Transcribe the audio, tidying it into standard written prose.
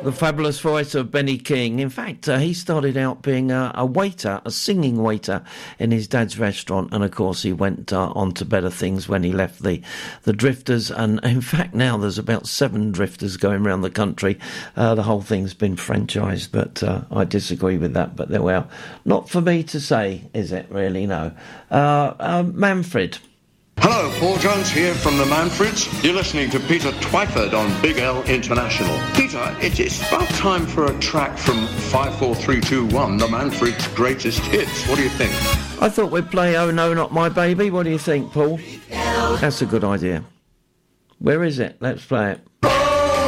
The fabulous voice of Benny King. In fact, he started out being a waiter, a singing waiter in his dad's restaurant, and of course he went on to better things when he left the Drifters, and in fact now there's about 7 Drifters going around the country. The whole thing's been franchised, but I disagree with that, but there we are. Not for me to say, is it really? No. Manfred. Hello, Paul Jones here from the Manfreds. You're listening to Peter Twyford on Big L International. Peter, it's about time for a track from 54321, the Manfreds' greatest hits. What do you think? I thought we'd play Oh No Not My Baby. What do you think, Paul? That's a good idea. Where is it? Let's play it.